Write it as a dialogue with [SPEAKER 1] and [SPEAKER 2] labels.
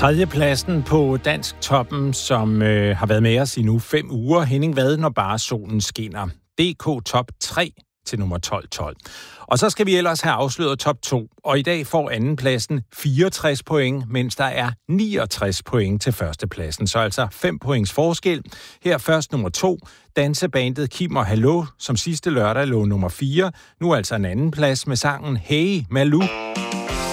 [SPEAKER 1] Tredjepladsen på Dansk Toppen, som har været med os i nu 5 uger. Henning Vad, når bare solen skinner. DK Top 3 til nummer 12. Og så skal vi ellers have afsløret top 2. Og i dag får andenpladsen 64 point, mens der er 69 point til førstepladsen. Så altså 5 points forskel. Her først nummer 2. Dansebandet Kim og Hallo, som sidste lørdag lå nummer 4. Nu altså en anden plads med sangen Hey Malou.